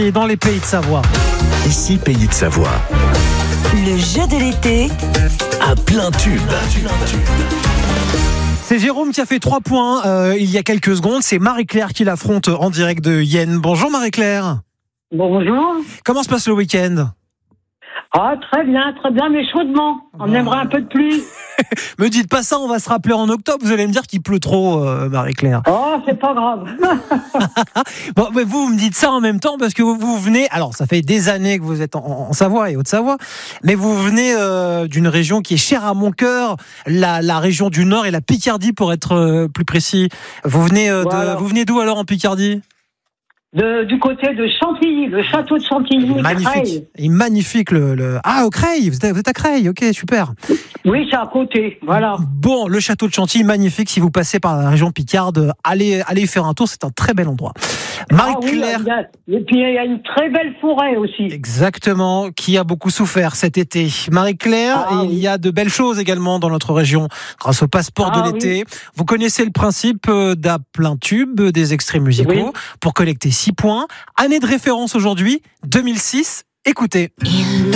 Et dans les pays de Savoie. Ici, Pays de Savoie. Le jeu de l'été À plein tube. C'est Jérôme qui a fait 3 points il y a quelques secondes. C'est Marie-Claire qui l'affronte en direct de Yenne. Bonjour Marie-Claire. Bonjour. Comment se passe le week-end ? Ah, très bien, mais chaudement. On aimerait un peu de pluie. Me dites pas ça, on va se rappeler en octobre. Vous allez me dire qu'il pleut trop, Marie-Claire. Oh, c'est pas grave. Bon, mais vous me dites ça en même temps parce que vous venez. Alors, ça fait des années que vous êtes en Savoie et Haute-Savoie, mais vous venez d'une région qui est chère à mon cœur, la région du Nord et la Picardie pour être plus précis. Vous venez Voilà. vous venez d'où alors en Picardie ? Du côté de Chantilly, le château de Chantilly. Magnifique, Creil. et magnifique Ah, au Creil, vous êtes à Creil, ok, super. Oui, c'est à côté, voilà. Bon, le château de Chantilly, magnifique. Si vous passez par la région Picarde, allez y faire un tour, c'est un très bel endroit. Marie-Claire. Ah oui, et puis il y a une très belle forêt aussi. Exactement, qui a beaucoup souffert cet été. Marie-Claire, Ah, il oui. y a de belles choses également dans notre région grâce au passeport de l'été. Vous connaissez le principe d'à plein tube, des extraits musicaux Oui. pour collecter 6 points. Année de référence aujourd'hui, 2006. Écoutez.